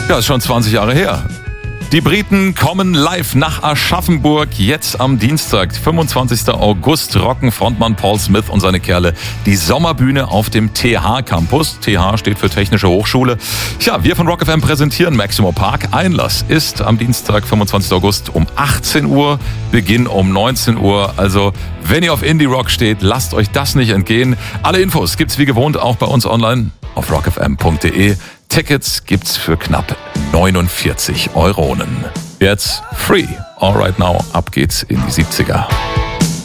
Ja, ist schon 20 Jahre her. Die Briten kommen live nach Aschaffenburg. Jetzt am Dienstag, 25. August, rocken Frontmann Paul Smith und seine Kerle die Sommerbühne auf dem TH-Campus. TH steht für Technische Hochschule. Ja, wir von Rock FM präsentieren Maximo Park. Einlass ist am Dienstag, 25. August um 18 Uhr, Beginn um 19 Uhr. Also, wenn ihr auf Indie-Rock steht, lasst euch das nicht entgehen. Alle Infos gibt's wie gewohnt auch bei uns online auf rockfm.de. Tickets gibt's für knapp 49 Euronen. Jetzt free. All right now, ab geht's in die 70er.